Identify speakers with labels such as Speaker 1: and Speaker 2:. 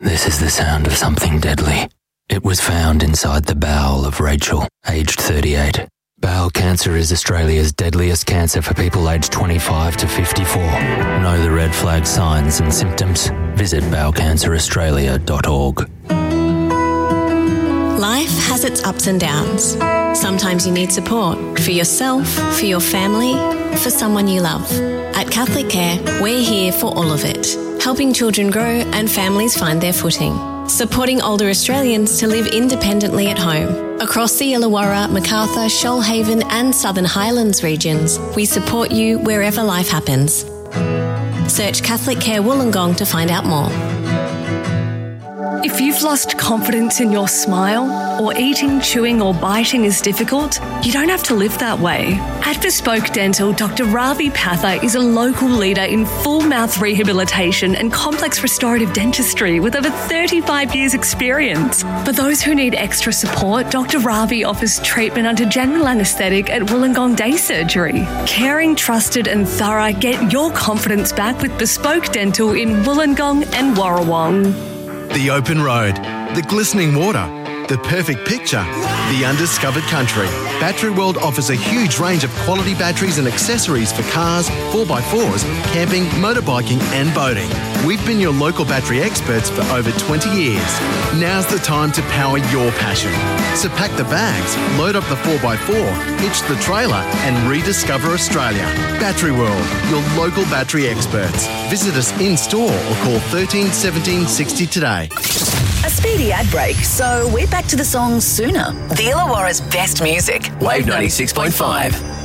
Speaker 1: This is the sound of something deadly. It was found inside the bowel of Rachel, aged 38. Bowel cancer is Australia's deadliest cancer for people aged 25 to 54. Know the red flag signs and symptoms? Visit bowelcanceraustralia.org.
Speaker 2: Life has its ups and downs. Sometimes you need support for yourself, for your family, for someone you love. At Catholic Care, we're here for all of it, helping children grow and families find their footing. Supporting older Australians to live independently at home. Across the Illawarra, Macarthur, Shoalhaven and Southern Highlands regions, we support you wherever life happens. Search Catholic Care Wollongong to find out more.
Speaker 3: If you've lost confidence in your smile, or eating, chewing or biting is difficult, you don't have to live that way. At Bespoke Dental, Dr. Ravi Patha is a local leader in full mouth rehabilitation and complex restorative dentistry with over 35 years experience. For those who need extra support, Dr. Ravi offers treatment under general anaesthetic at Wollongong Day Surgery. Caring, trusted and thorough, get your confidence back with Bespoke Dental in Wollongong and Warrawong.
Speaker 4: The open road, the glistening water, the perfect picture, the undiscovered country. Battery World offers a huge range of quality batteries and accessories for cars, 4x4s, camping, motorbiking and boating. We've been your local battery experts for over 20 years. Now's the time to power your passion. So pack the bags, load up the 4x4, hitch the trailer and rediscover Australia. Battery World, your local battery experts. Visit us in store or call 13 17 60 today.
Speaker 5: A speedy ad break, so we're back to the song sooner. The Illawarra's best music.
Speaker 6: Wave 96.5.